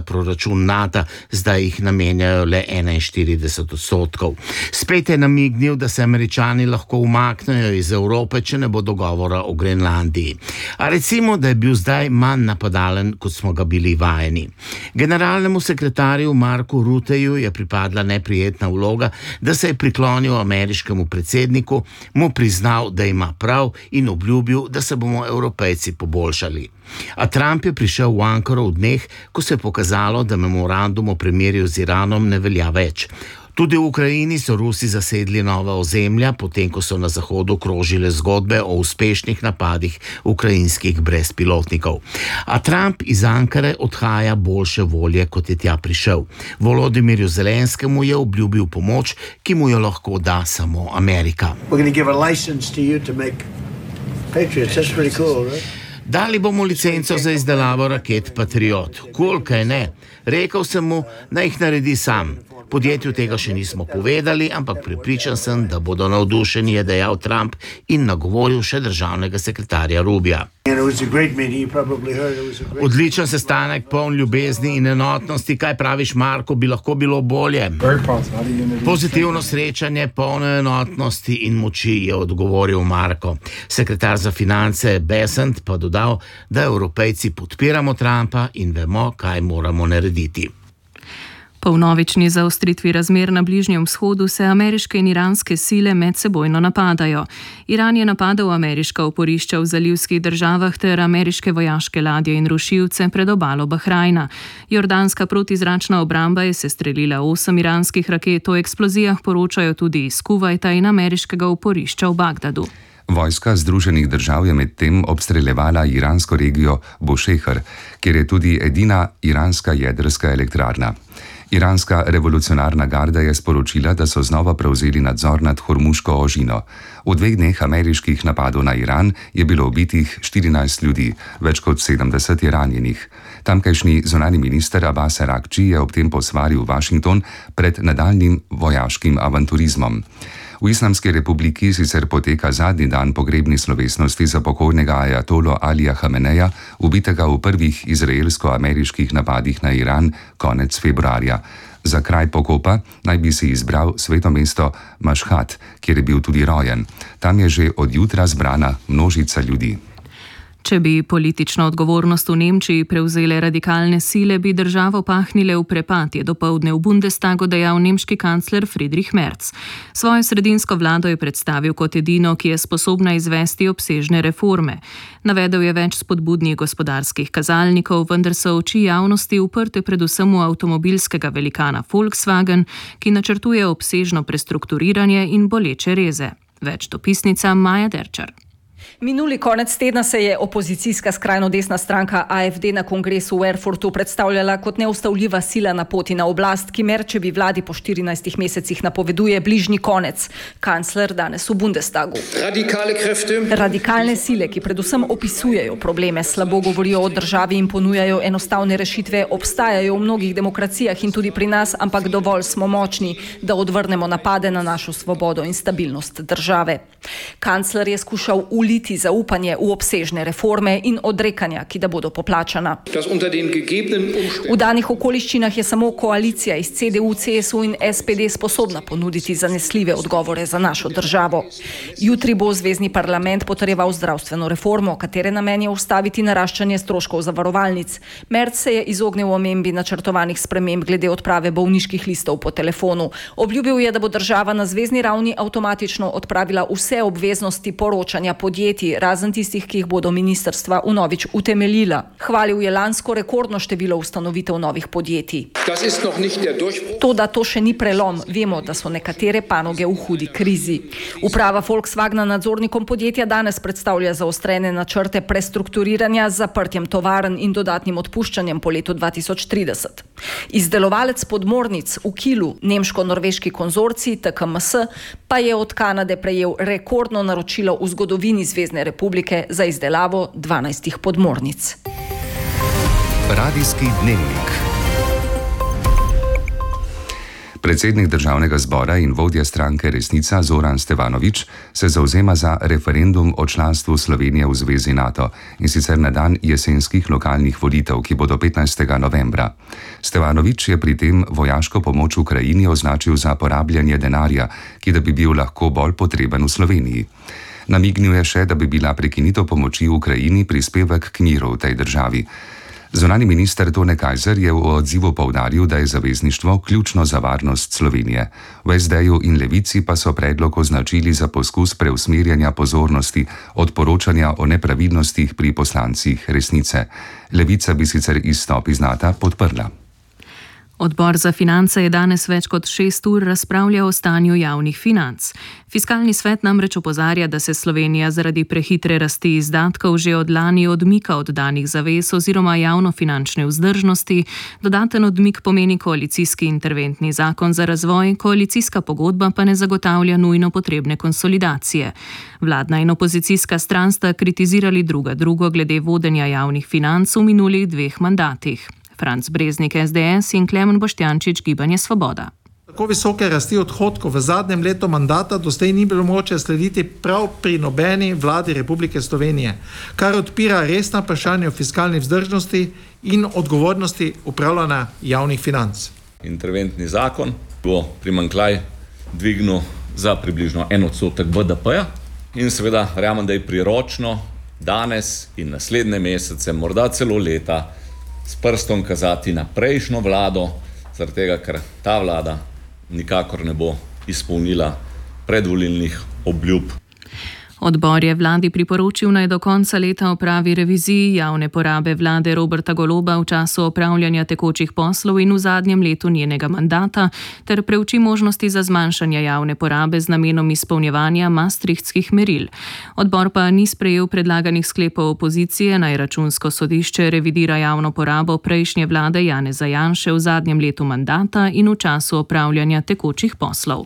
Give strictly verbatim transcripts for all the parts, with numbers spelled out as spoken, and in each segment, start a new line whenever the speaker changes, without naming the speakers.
proračun NATO, zdaj jih namenjajo le enainštirideset odstotkov. Spet je namignil, da se Američani lahko umaknejo iz Evrope, če ne bo dogovora o Grenlandiji. A recimo, da je bil zdaj manj napadalen, kot smo ga bili vajeni. Generalnemu sekretarju Marku Rutteju je pripadla neprijetna vloga, da se je priklonil ameriškemu predsedniku, mu priznal, da ima prav in obljubil, da se bomo Evropejci poboljšali. A Trump je prišel v Ankaro v dneh, ko se je pokazalo, da memorandum o premirju z Iranom ne velja več. Tudi v Ukrajini so Rusi zasedli nova ozemlja, potem ko so na zahodu krožile zgodbe o uspešnih napadih ukrajinskih brezpilotnikov. A Trump iz Ankare odhaja boljše volje, kot je tja prišel. Volodimirju Zelenskemu je obljubil pomoč, ki mu jo lahko da samo Amerika. Dali bomo licenco za izdelavo raket Patriot. Kul, kaj ne? Rekel sem mu, da jih naredi sam. Podjetju tega še nismo povedali, ampak prepričan sem, da bodo navdušeni, je dejal Trump in nagovoril še državnega sekretarja Rubija. Odličen sestanek, poln ljubezni in enotnosti. Kaj praviš, Marko, bi lahko bilo bolje? Pozitivno srečanje, polno enotnosti in moči, je odgovoril Marko. Sekretar za finance Besant pa dodal, da Evropejci podpiramo Trumpa in vemo, kaj moramo narediti.
Po vnovični zaostritvi razmer na Bližnjem vzhodu se ameriške in iranske sile medsebojno napadajo. Iran je napadal ameriška oporišča v zalivskih državah ter ameriške vojaške ladje in rušilce pred obalo Bahrajna. Jordanska protizračna obramba je sestrelila osem iranskih raket, o eksplozijah poročajo tudi iz Kuvajta in ameriškega oporišča v Bagdadu.
Vojska Združenih držav je medtem obstreljevala iransko regijo Bošehar, kjer je tudi edina iranska jedrska elektrarna. Iranska revolucionarna garda je sporočila, da so znova prevzeli nadzor nad Hormuško ožino. V dveh dneh ameriških napadov na Iran je bilo ubitih štirinajst ljudi, več kot sedemdeset je ranjenih. Tamkajšnji zunanji minister Abbas Araghči je ob tem posvaril Washington pred nadaljnjim vojaškim avanturizmom. V Islamski republiki sicer poteka zadnji dan pogrebni slovesnosti za pokojnega ajatolo Alija Hameneja, ubitega v prvih izraelsko-ameriških napadih na Iran konec februarja. Za kraj pokopa naj bi si izbral sveto mesto Mašhad, kjer je bil tudi rojen. Tam je že od jutra zbrana množica ljudi.
Če bi politično odgovornost v Nemčiji prevzele radikalne sile, bi državo pahnile v prepad, je dopoldne v Bundestagu dejal nemški kancler Friedrich Merz. Svojo sredinsko vlado je predstavil kot edino, ki je sposobna izvesti obsežne reforme. Navedel je več spodbudnih gospodarskih kazalnikov, vendar so oči javnosti uprte predvsem v avtomobilskega velikana Volkswagen, ki načrtuje obsežno prestrukturiranje in boleče reze. Več dopisnica Maja Derčar.
Minuli konec tedna se je opozicijska skrajno desna stranka A F D na kongresu v Erfurtu predstavljala kot neustavljiva sila na poti na oblast, ki Merčevi vladi po štirinajstih mesecih napoveduje bližnji konec. Kancler danes v Bundestagu. Radikalne sile, ki predvsem opisujejo probleme, slabo govorijo o državi in ponujajo enostavne rešitve, obstajajo v mnogih demokracijah in tudi pri nas, ampak dovolj smo močni, da odvrnemo napade na našo svobodo in stabilnost države. Kancler je skušal uliti zaupanje v obsežne reforme in odrekanja, ki da bodo poplačana. V danih okoliščinah je samo koalicija iz C D U, C S U in S P D sposobna ponuditi zanesljive odgovore za našo državo. Jutri bo zvezni parlament potrjeval zdravstveno reformo, katere namen je ustaviti naraščanje stroškov zavarovalnic. Merz se je izognil omembi načrtovanih sprememb glede odprave bolniških listov po telefonu. Obljubil je, da bo država na zvezni ravni avtomatično odpravila vse obveznosti poročanja podjetij, razen tistih, ki jih bodo ministrstva vnovič utemeljila. Hvalil je lansko rekordno število ustanovitev novih podjetij. Toda to še ni prelom. Vemo, da so nekatere panoge v hudi krizi. Uprava Volkswagna nadzornikom podjetja danes predstavlja zaostrene načrte prestrukturiranja z zaprtjem tovarn in dodatnim odpuščanjem po letu dva tisoč trideset. Izdelovalec podmornic v Kielu, nemško-norveški konzorcij T K M S, pa je od Kanade prejel rekordno naročilo v zgodovini Zvezne republike za izdelavo dvanajstih podmornic.
Radijski dnevnik. Predsednik državnega zbora in vodja stranke Resnica Zoran Stevanović se zavzema za referendum o članstvu Slovenije v Zvezi NATO in sicer na dan jesenskih lokalnih volitev, ki bodo petnajstega novembra. Stevanović je pri tem vojaško pomoč Ukrajini označil za porabljanje denarja, ki da bi bil lahko bolj potreben v Sloveniji. Namignil je še, da bi bila prekinitev pomoči Ukrajini prispevek k miru v tej državi. Zunanji minister Tone Kajzer je v odzivu poudaril, da je zavezništvo ključno za varnost Slovenije. V es de-ju in Levici pa so predlog označili za poskus preusmerjanja pozornosti od poročanja o nepravilnostih pri poslancih Resnice. Levica bi sicer izstop iz nata podprla.
Odbor za finance je danes več kot šest ur razpravljal o stanju javnih financ. Fiskalni svet namreč opozarja, da se Slovenija zaradi prehitre rasti izdatkov že od lani odmika od danih zavez oziroma javnofinančne vzdržnosti. Dodaten odmik pomeni koalicijski interventni zakon za razvoj, koalicijska pogodba pa ne zagotavlja nujno potrebne konsolidacije. Vladna in opozicijska stran sta kritizirali druga drugo glede vodenja javnih financ v minulih dveh mandatih. Franc Breznik es de es in Klemen Boštjančič Gibanje Svoboda.
Tako visoke rasti odhodkov v zadnjem letu mandata doslej ni bilo mogoče slediti prav pri nobeni vladi Republike Slovenije, kar odpira resna vprašanja o fiskalni vzdržnosti in odgovornosti upravljanja javnih financ.
Interventni zakon bo primanjkljaj dvignil za približno en odstotek be de peja in seveda verjamem, da je priročno danes in naslednje mesece, morda celo leta, s prstom kazati na prejšnjo vlado, zaradi tega, ker ta vlada nikakor ne bo izpolnila predvolilnih obljub.
Odbor je vladi priporočil, naj do konca leta opravi reviziji javne porabe vlade Roberta Goloba v času opravljanja tekočih poslov in v zadnjem letu njenega mandata ter preuči možnosti za zmanjšanje javne porabe z namenom izpolnjevanja maastrichtskih meril. Odbor pa ni sprejel predlaganih sklepov opozicije, naj Računsko sodišče revidira javno porabo prejšnje vlade Janeza Janše v zadnjem letu mandata in v času opravljanja tekočih poslov.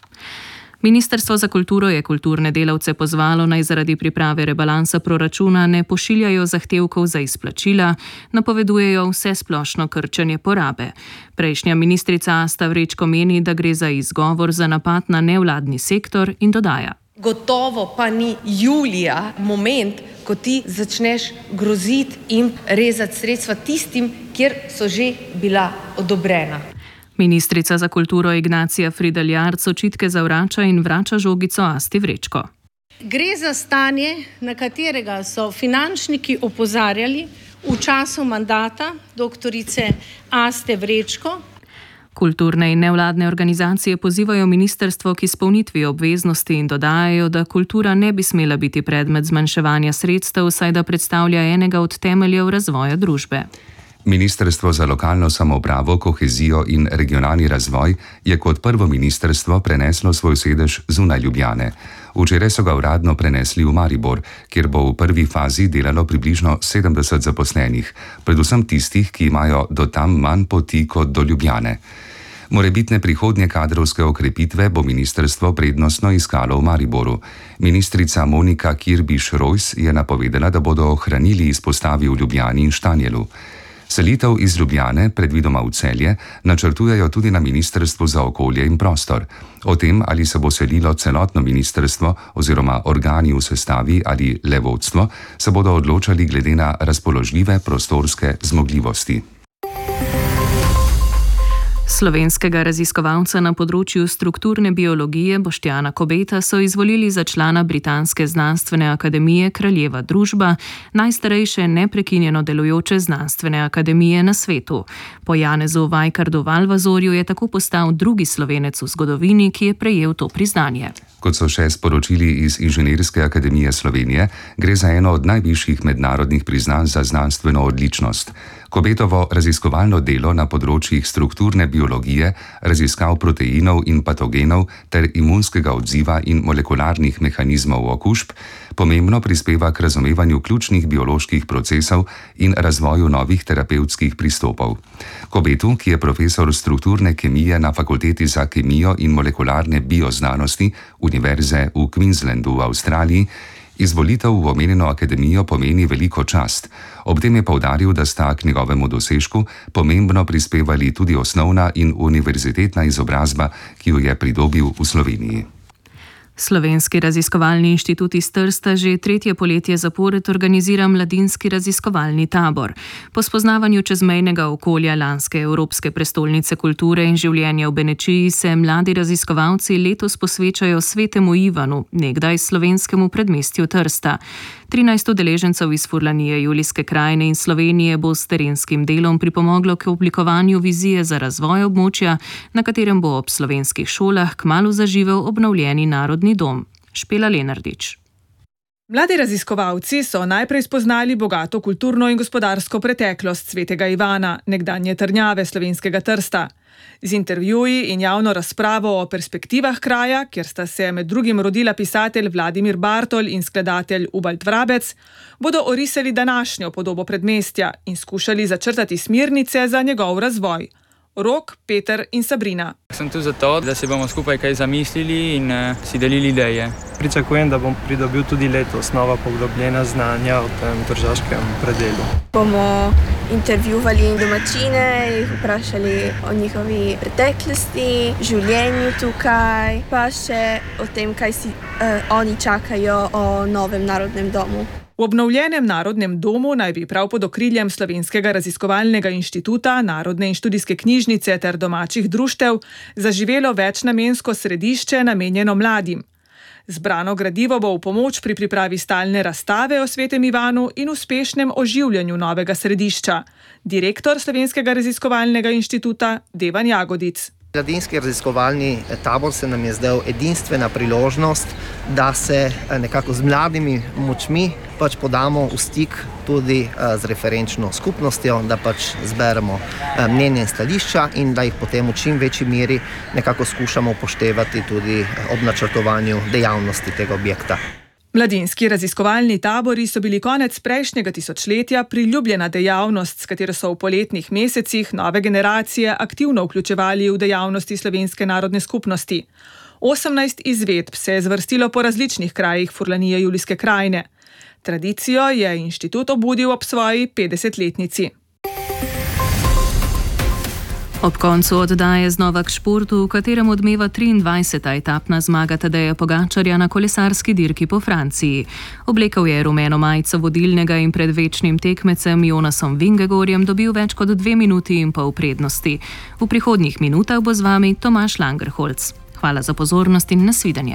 Ministrstvo za kulturo je kulturne delavce pozvalo, naj zaradi priprave rebalansa proračuna ne pošiljajo zahtevkov za izplačila, napovedujejo vsesplošno krčenje porabe. Prejšnja ministrica Asta Vrečko meni, da gre za izgovor za napad na nevladni sektor in dodaja:
Gotovo pa ni julija moment, ko ti začneš groziti in rezati sredstva tistim, kjer so že bila odobrena.
Ministrica za kulturo Ignacija Fridl Jarc očitke zavrača in vrača žogico Asti Vrečko.
Gre za stanje, na katerega so finančniki opozarjali v času mandata doktorice Aste Vrečko.
Kulturne in nevladne organizacije pozivajo ministrstvo k izpolnitvi obveznosti in dodajajo, da kultura ne bi smela biti predmet zmanjševanja sredstev, saj da predstavlja enega od temeljev razvoja družbe.
Ministrstvo za lokalno samoupravo, kohezijo in regionalni razvoj je kot prvo ministrstvo preneslo svoj sedež zunaj Ljubljane. Včeraj so ga uradno prenesli v Maribor, kjer bo v prvi fazi delalo približno sedemdeset zaposlenih, predvsem tistih, ki imajo do tam manj poti kot do Ljubljane. Morebitne prihodnje kadrovske okrepitve bo ministrstvo prednostno iskalo v Mariboru. Ministrica Monika Kirbiš-Rojs je napovedala, da bodo ohranili izpostavi v Ljubljani in Štanjelu. Selitev iz Ljubljane, predvidoma v Celje, načrtujejo tudi na Ministrstvu za okolje in prostor. O tem, ali se bo selilo celotno ministrstvo oziroma organi v sestavi ali le vodstvo, se bodo odločali glede na razpoložljive prostorske zmogljivosti.
Slovenskega raziskovalca na področju strukturne biologije Boštjana Kobeta so izvolili za člana Britanske znanstvene akademije Kraljeva družba, najstarejše neprekinjeno delujoče znanstvene akademije na svetu. Po Janezu Vajkardu Valvazorju je tako postal drugi Slovenec v zgodovini, ki je prejel to priznanje.
Kot so še sporočili iz Inženirske akademije Slovenije, gre za eno od najvišjih mednarodnih priznanj za znanstveno odličnost. Kobetovo raziskovalno delo na področjih strukturne biologije, raziskav proteinov in patogenov ter imunskega odziva in molekularnih mehanizmov okužb pomembno prispeva k razumevanju ključnih bioloških procesov in razvoju novih terapevtskih pristopov. Kobetu, ki je profesor strukturne kemije na Fakulteti za kemijo in molekularne bioznanosti Univerze v Queenslandu v Avstraliji, Izvolitev v omenjeno akademijo pomeni veliko čast. Ob tem je poudaril, da sta k njegovemu dosežku pomembno prispevali tudi osnovna in univerzitetna izobrazba, ki jo je pridobil v Sloveniji.
Slovenski raziskovalni inštitut iz Trsta že tretje poletje zapored organizira mladinski raziskovalni tabor. Po spoznavanju čezmejnega okolja lanske Evropske prestolnice kulture in življenja v Benečiji se mladi raziskovalci letos posvečajo Svetemu Ivanu, nekdaj slovenskemu predmestju Trsta. trinajst udeležencev iz Furlanije, Julijske krajine in Slovenije bo s terenskim delom pripomoglo k oblikovanju vizije za razvoj območja, na katerem bo ob slovenskih šolah kmalu zaživel obnovljeni narodni dom. Špela Lenardič.
Mladi raziskovalci so najprej spoznali bogato kulturno in gospodarsko preteklost Svetega Ivana, nekdanje trdnjave slovenskega Trsta. Z intervjuji in javno razpravo o perspektivah kraja, kjer sta se med drugim rodila pisatelj Vladimir Bartol in skladatelj Ubald Vrabec, bodo orisali današnjo podobo predmestja in skušali začrtati smernice za njegov razvoj. Rok, Peter in Sabrina.
Sem tu zato, da se bomo skupaj kaj zamislili in uh, si delili ideje.
Pričakujem, da bom pridobil tudi letos nova poglobljena znanja o tem tržaškem predelu.
Bomo intervjuvali domačine, jih vprašali o njihovi preteklosti, življenju tukaj, pa še o tem, kaj si uh, oni čakajo o novem narodnem domu.
V obnovljenem narodnem domu naj bi prav pod okriljem Slovenskega raziskovalnega inštituta, Narodne in študijske knjižnice ter domačih društev zaživelo večnamensko središče namenjeno mladim. Zbrano gradivo bo v pomoč pri pripravi stalne razstave o Svetem Ivanu in uspešnem oživljanju novega središča. Direktor Slovenskega raziskovalnega inštituta Devan Jagodic.
Mladinski raziskovalni tabor se nam je zdel edinstvena priložnost, da se nekako z mladimi močmi pač podamo v stik tudi z referenčno skupnostjo, da pač zberemo mnenje in stališča in da jih potem v čim večji meri nekako skušamo upoštevati tudi ob načrtovanju dejavnosti tega objekta.
Mladinski raziskovalni tabori so bili konec prejšnjega tisočletja priljubljena dejavnost, s katero so v poletnih mesecih nove generacije aktivno vključevali v dejavnosti slovenske narodne skupnosti. osemnajst izvedb se je zvrstilo po različnih krajih Furlanije, Julijske krajine. Tradicijo je inštitut obudil ob svoji petdesetletnici.
Ob koncu oddaje znova k športu, v katerem odmeva triindvajseta etapna zmaga Tadeja Pogačarja na kolesarski dirki po Franciji. Oblekel je rumeno majico vodilnega in pred večnim tekmecem Jonasom Vingegorjem dobil več kot dve minuti in pol prednosti. V prihodnjih minutah bo z vami Tomaž Langerholz. Hvala za pozornost in nasvidenje.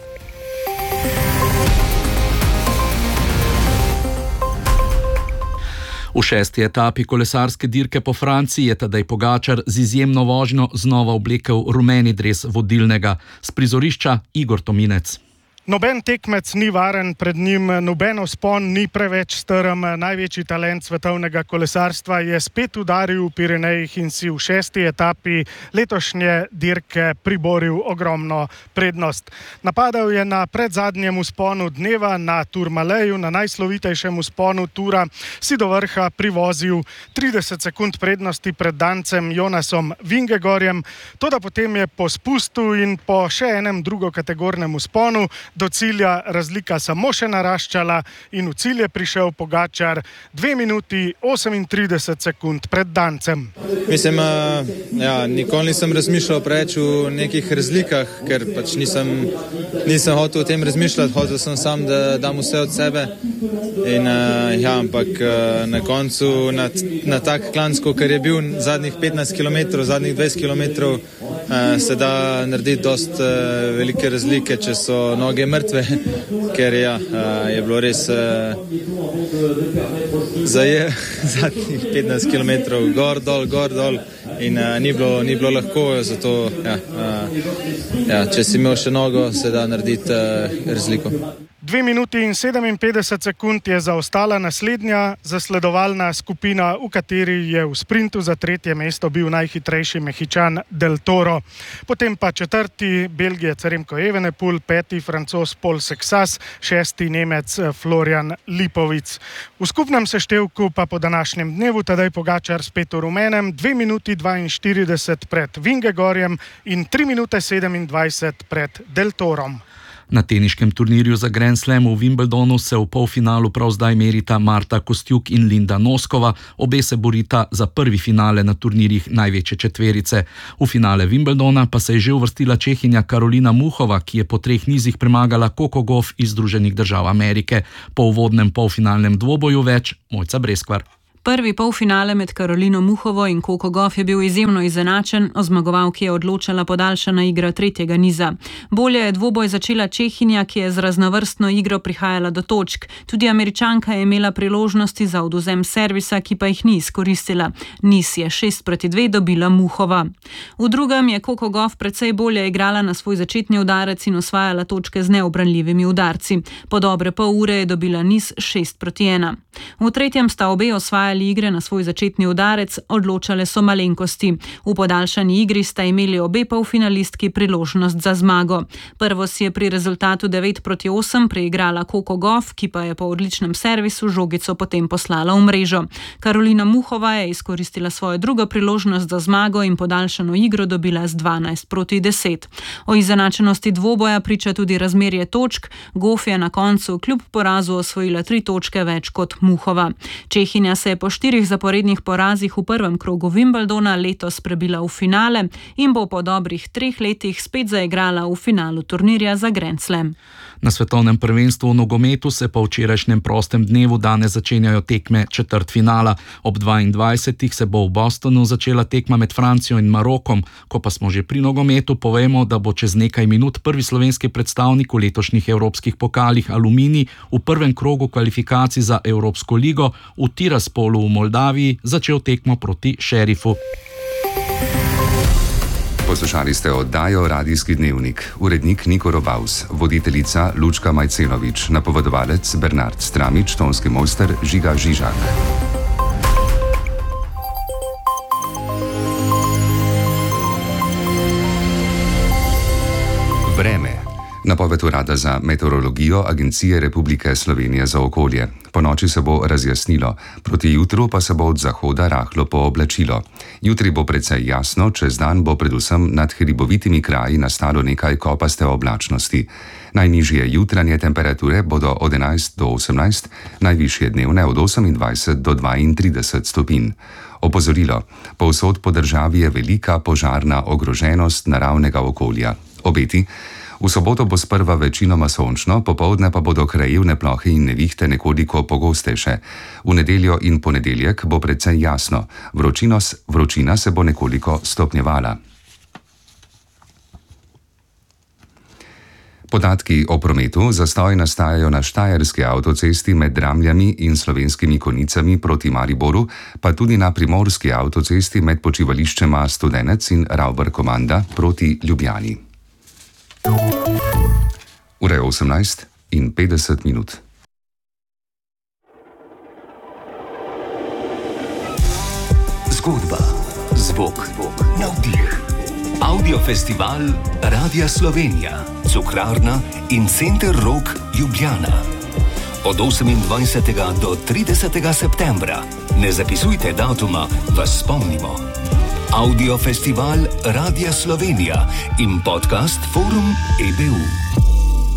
V šesti etapi kolesarske dirke po Franciji je Tadej Pogačar z izjemno vožnjo znova oblekel rumeni dres vodilnega. S prizorišča Igor Tominec.
Noben tekmec ni varen pred njim, noben vzpon ni preveč strm. Največji talent svetovnega kolesarstva je spet udaril v Pirenejih in si v šesti etapi letošnje dirke priboril ogromno prednost. Napadal je na predzadnjem vzponu dneva na Tourmaleju, na najslovitejšem vzponu tura, si do vrha privozil trideset sekund prednosti pred dancem Jonasom Vingegorjem, toda potem je po spustu in po še enem drugokategornem vzponu do cilja razlika samo še naraščala in v cilj je prišel Pogačar dve minuti osemintrideset sekund pred dancem.
Mislim, ja, nikoli nisem razmišljal preveč v nekih razlikah, ker pač nisem, nisem hotel o tem razmišljati, hotel sem sam, da dam vse od sebe. In, ja, ampak na koncu na, na tak klansko, kar je bil zadnjih petnajst kilometrov, zadnjih dvajset kilometrov, se da narediti dost velike razlike, če so noge mrtve, ker ja, je bilo res zaje zadnjih petnajst kilometrov gor, dol, gor, dol in uh, ni, bilo, ni bilo lahko, zato ja, uh, ja, če si imel še nogo, se da narediti uh, razliko.
dve minuti in sedeminpetdeset sekund je zaostala naslednja zasledovalna skupina, v kateri je v sprintu za tretje mesto bil najhitrejši Mehičan Del Toro. Potem pa četrti Belgijec Remko Evenepoel, peti Francoz Paul Sexas, šesti Nemec Florian Lipovic. V skupnem seštevku pa po današnjem dnevu Tadej Pogačar spet v rumenem, dve minuti dvainštirideset pred Vingegorjem in tri minute sedemindvajset pred Del Torom.
Na teniškem turnirju za Grand Slam v Wimbledonu se v polfinalu prav zdaj merita Marta Kostjuk in Linda Noskova, obe se borita za prvi finale na turnirjih največje četverice. V finale Wimbledona pa se je že uvrstila Čehinja Karolina Muchova, ki je po treh nizih premagala Coco Gauff iz Združenih držav Amerike. Po uvodnem polfinalnem dvoboju več Mojca Breskvar.
Prvi polfinale med Karolino Muchovo in Coco Gauff je bil izjemno izenačen, o zmagovalki je odločala podaljšana igra tretjega niza. Bolje je dvoboj začela Čehinja, ki je z raznovrstno igro prihajala do točk. Tudi Američanka je imela priložnosti za odvzem servisa, ki pa jih ni izkoristila. Niz je šest proti dve dobila Muchova. V drugem je Coco Gauff precej bolje igrala na svoj začetni udarec in osvajala točke z neobranljivimi udarci. Po dobre pol ure je dobila niz šest proti ena. V tretjem sta obe osvajali igre na svoj začetni udarec, odločale so malenkosti. V podaljšani igri sta imeli obe polfinalistki priložnost za zmago. Prvo si je pri rezultatu devet proti osem preigrala Coco Gauff, ki pa je po odličnem servisu žogico potem poslala v mrežo. Karolina Muchova je izkoristila svojo drugo priložnost za zmago in podaljšano igro dobila z dvanajst proti deset. O izenačenosti dvoboja priča tudi razmerje točk. Gauff je na koncu kljub porazu osvojila tri točke več kot Muchova. Čehinja se je po štirih zaporednih porazih v prvem krogu Wimbledona letos prebila v finale in bo po dobrih treh letih spet zaigrala v finalu turnirja za Grand Slam.
Na svetovnem prvenstvu v nogometu se po včerajšnjem prostem dnevu danes začenjajo tekme četrtfinala. Ob dvaindvajsetih se bo v Bostonu začela tekma med Francijo in Marokom. Ko pa smo že pri nogometu, povemo, da bo čez nekaj minut prvi slovenski predstavnik v letošnjih evropskih pokalih Aluminij v prvem krogu kvalifikacij za Evropsko ligo v Tiraspolu v Moldaviji začel tekmo proti Šerifu.
Poslušali ste oddajo Radijski dnevnik. Urednik Niko Robaus, voditeljica Lučka Majcenovič, napovedovalec Bernard Stramič, tonski mojster Žiga Žižak. Vreme. Napoved urada za meteorologijo Agencije Republike Slovenije za okolje. Po noči se bo razjasnilo, proti jutru pa se bo od zahoda rahlo pooblačilo. Jutri bo precej jasno, čez dan bo predvsem nad hribovitimi kraji nastalo nekaj kopaste oblačnosti. Najnižje jutranje temperature bodo od enajst do osemnajst, najvišje dnevne od osemindvajset do dvaintrideset stopinj. Opozorilo: povsod po državi je velika požarna ogroženost naravnega okolja. Obeti: v soboto bo sprva večinoma sončno, popoldne pa bodo krajevne plohe in nevihte nekoliko pogostejše. V nedeljo in ponedeljek bo precej jasno, vročinos, vročina se bo nekoliko stopnjevala. Podatki o prometu: zastoj nastajajo na Štajerski avtocesti med Dramljami in Slovenskimi Konjicami proti Mariboru, pa tudi na Primorski avtocesti med počivališčema Studenec in Ravbar Komanda proti Ljubljani. Ura je osemnajst in petdeset minut.
Zgodba, zvok, navdih. Audiofestival Radia Slovenija, Cukrarna in Center Rok Ljubljana. Od osemindvajsetega do tridesetega septembra. Ne zapisujte datuma, vas spomnimo. Audiofestival Radia Slovenija in podcast Forum E B U.